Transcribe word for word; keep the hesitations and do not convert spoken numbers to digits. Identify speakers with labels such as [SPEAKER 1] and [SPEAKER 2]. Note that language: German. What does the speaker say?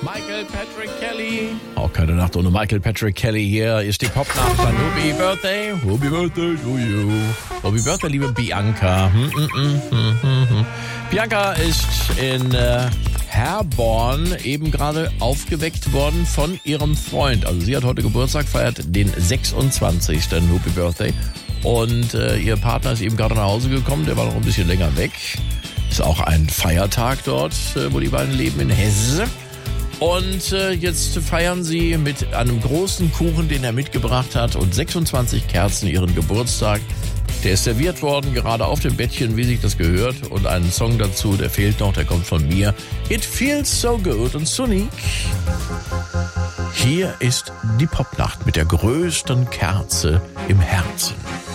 [SPEAKER 1] Michael Patrick Kelly. Auch keine Nacht ohne Michael Patrick Kelly. Hier ist die Popnacht an Happy Birthday. Happy Birthday to you. Happy Birthday, liebe Bianca. Hm, hm, hm, hm, hm. Bianca ist in äh, Herborn eben gerade aufgeweckt worden von ihrem Freund. Also sie hat heute Geburtstag, feiert den sechsundzwanzigsten Happy Birthday. Und äh, ihr Partner ist eben gerade nach Hause gekommen. Der war noch ein bisschen länger weg. Ist auch ein Feiertag dort, äh, wo die beiden leben in Hesse. Und äh, jetzt feiern sie mit einem großen Kuchen, den er mitgebracht hat, und sechsundzwanzig Kerzen ihren Geburtstag. Der ist serviert worden, gerade auf dem Bettchen, wie sich das gehört. Und einen Song dazu, der fehlt noch, der kommt von mir. It feels so good und Sonic. Hier ist die Popnacht mit der größten Kerze im Herzen.